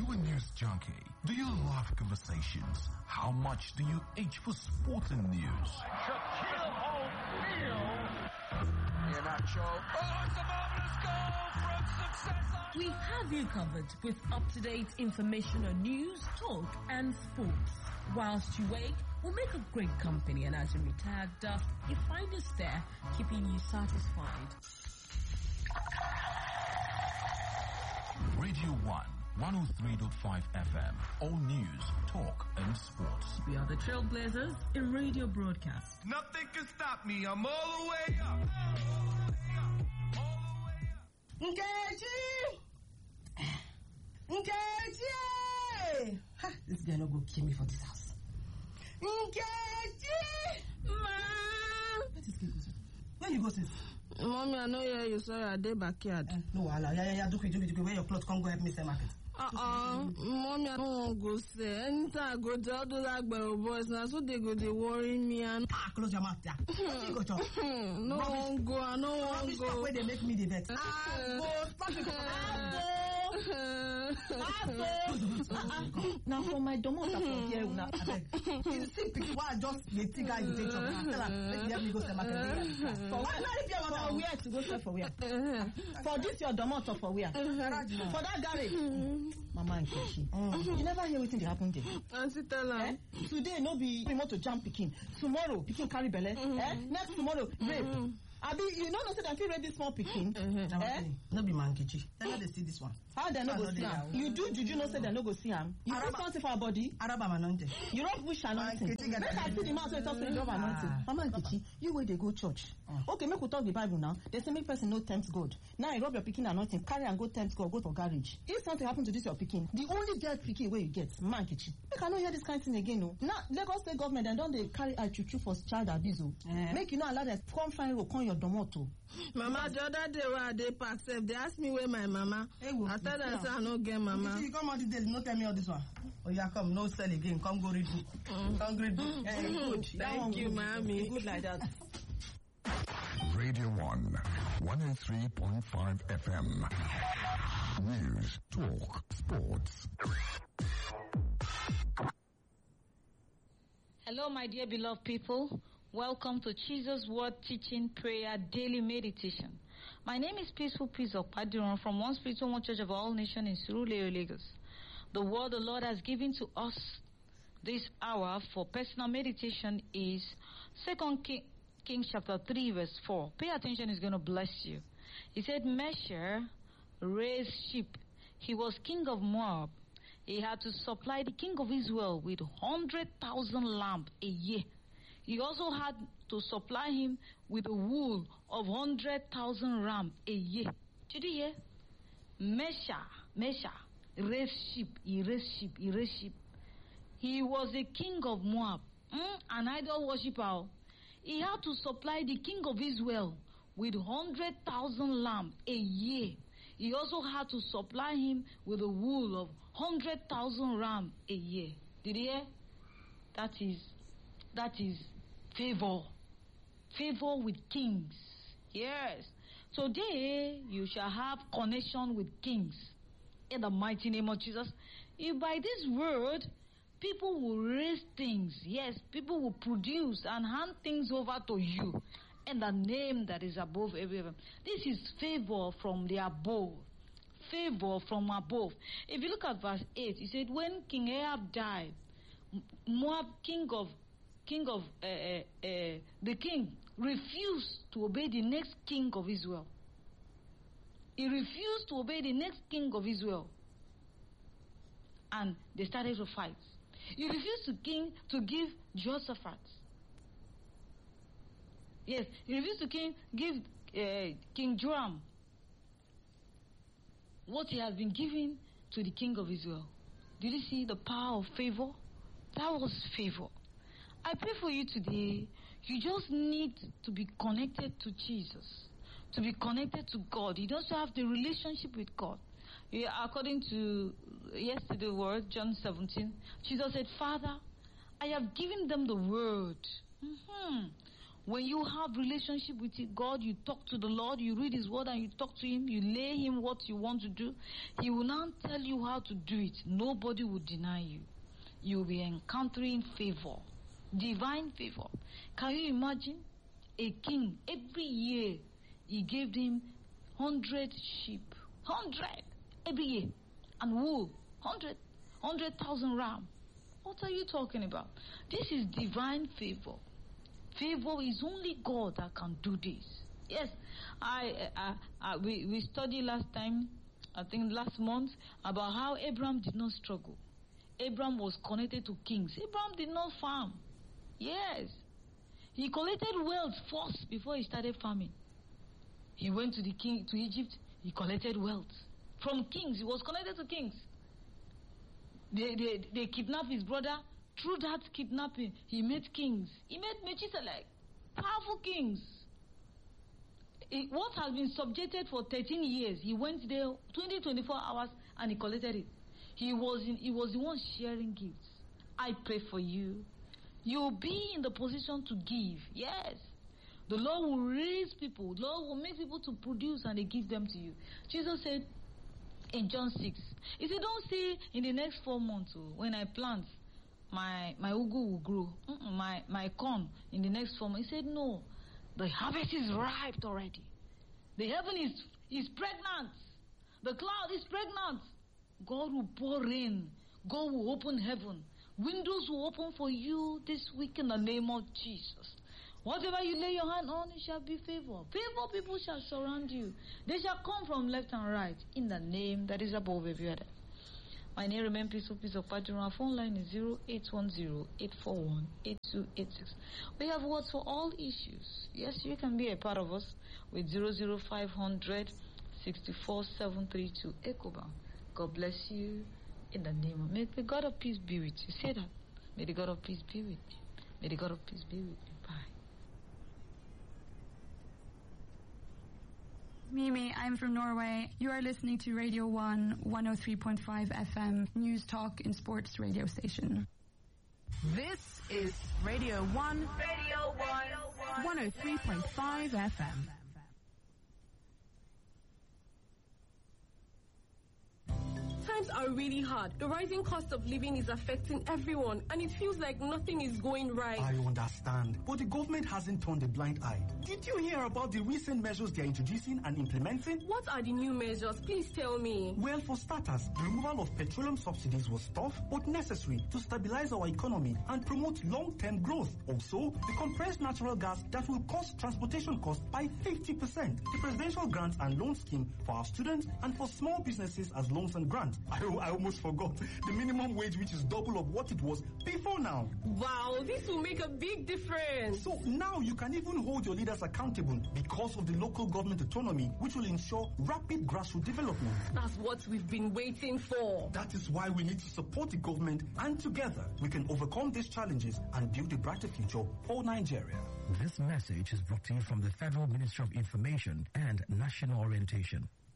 you a news junkie? Do you love conversations? How much do you itch for sporting news? Shaquille O'Neal. Iheanacho. Oh, it's a marvelous goal from success. We have you covered with up-to-date information on news, talk, and sports. Whilst you wait, we'll make a great company, and as you retire dust, you find us there, keeping you satisfied. Radio 1, 103.5 FM. All news, talk, and sports. We are the trailblazers in radio broadcast. Nothing can stop me. I'm all the way up. Nkechi! This guy no go kill me for this house. Nkechi! Where you go, sis? Mommy, I know you saw your day backyard. No, Allah. Yeah. Do where your clothes come go help me sell market. Mommy, I don't want to go say. Anytime I go to all those Agbero boys, now so they worry me and... Close your mouth, yeah. You go talk. No one go, I don't want to go. Where they make me the vet. Now for my domot from here, now you see people why just the thing guys they talk. Tell her, let me help me go sell market. For where to go sell for where? For this your domot or for where? For that garage. Mama and Keshi. You never hear anything that happened there. Auntie tell her. Today no be remote to jump picking. Tomorrow picking carry belle. Next tomorrow rape. Abi, you know say that you rape this small picking. No be man Kechi. Tell her they see this one. How they no go see am? You do juju no say they no go see am. You do something for our body. Araba manonte. You don't push anointing. Make I see the man so talk say you anointing. Mama and Kechi, you where they go church. Okay, make we talk the Bible now. They say make person no tempt God. Now you rub your picking anointing, carry and go tempt God, go for garage. If something happen to this your picking, the only girl picking where you get, man Kechi. Make I no hear this kind of thing again, no. Now Lagos State government and don't they carry a chuchu for child abuse. Make you know allow them come find road, come your domoto. Mama, the other day where they pass, they asked me where my mama. I said I said I no get mama. You come out these days, no tell me all this one. Oh yeah, come, no sell again. Come go read book. Come read book. Good. Thank you, mommy. Good like that. Radio 1, 103.5 FM. News, talk, sports. Hello, my dear beloved people. Welcome to Jesus Word Teaching Prayer Daily Meditation. My name is Peaceful Peace Okpadiron from One Spiritual One Church of All Nations in Surulere, Lagos. The word the Lord has given to us this hour for personal meditation is 2 Kings chapter 3 verse 4. Pay attention, it's going to bless you. He said, Mesher raised sheep. He was king of Moab. He had to supply the king of Israel with 100,000 lambs a year. He also had to supply him with the wool of 100,000 rams a year. Did you hear? Mesha raised sheep. He raised sheep. He was a king of Moab, an idol worshiper. He had to supply the king of Israel with 100,000 lambs a year. He also had to supply him with the wool of 100,000 rams a year. Did you hear? That is favor. Favor with kings. Yes. Today, you shall have connection with kings. In the mighty name of Jesus. If by this word, people will raise things. Yes, people will produce and hand things over to you. In the name that is above every name. This is favor from the above. Favor from above. If you look at verse 8, he said, when King Ahab died, Moab, the king refused to obey the next king of Israel. He refused to obey the next king of Israel. And they started to fight. He refused to give Jehoshaphat. Yes, he refused to give King Joram what he has been giving to the king of Israel. Did you see the power of favor? That was favor. I pray for you today. You just need to be connected to Jesus, to be connected to God. You don't have the relationship with God. Yeah, according to yesterday's word, John 17, Jesus said, Father, I have given them the word. When you have relationship with God, you talk to the Lord, you read His word and you talk to Him, you lay Him what you want to do, He will now tell you how to do it. Nobody will deny you. You will be encountering favor, divine favor. Can you imagine a king? Every year he gave him 100 sheep, 100 every year, and wool, 100,000 ram. What are you talking about? This is divine favor. Favor is only God that can do this. Yes, we studied last time, I think last month, about how Abraham did not struggle. Abraham was connected to kings. Abraham did not farm. Yes, he collected wealth first before he started farming. He went to Egypt. He collected wealth from kings. He was connected to kings. They kidnapped his brother. Through that kidnapping, he met kings. He met Melchizedek, powerful kings. What has been subjected for 13 years, he went there 24 hours and he collected it. He was the one sharing gifts. I pray for you. You'll be in the position to give. Yes. The Lord will raise people. The Lord will make people to produce and they give them to you. Jesus said in John 6, He said, don't say in the next 4 months, when I plant, my ugu will grow. My corn in the next 4 months. He said, no. The harvest is ripe already. The heaven is pregnant. The cloud is pregnant. God will pour rain. God will open heaven. Windows will open for you this week in the name of Jesus. Whatever you lay your hand on, it shall be favor. Favor people shall surround you. They shall come from left and right in the name that is above every other. My name remains Peace of Padron. Our phone line is 0810-841-8286. We have words for all issues. Yes, you can be a part of us with 00500 64732 EcoBank. God bless you in the name of. May the God of peace be with you. Say that. May the God of peace be with you. May the God of peace be with you. Bye. Mimi, I'm from Norway. You are listening to Radio 1 103.5 FM, News Talk and Sports radio station. This is Radio 1 103.5 FM. Times are really hard. The rising cost of living is affecting everyone, and it feels like nothing is going right. I understand, but the government hasn't turned a blind eye. Did you hear about the recent measures they are introducing and implementing? What are the new measures? Please tell me. Well, for starters, the removal of petroleum subsidies was tough but necessary to stabilize our economy and promote long-term growth. Also, the compressed natural gas that will cut transportation costs by 50%. The presidential grant and loan scheme for our students and for small businesses as loans and grants. I almost forgot. The minimum wage, which is double of what it was before now. Wow, this will make a big difference. So now you can even hold your leaders accountable because of the local government autonomy, which will ensure rapid grassroots development. That's what we've been waiting for. That is why we need to support the government, and together we can overcome these challenges and build a brighter future for Nigeria. This message is brought to you from the Federal Ministry of Information and National Orientation.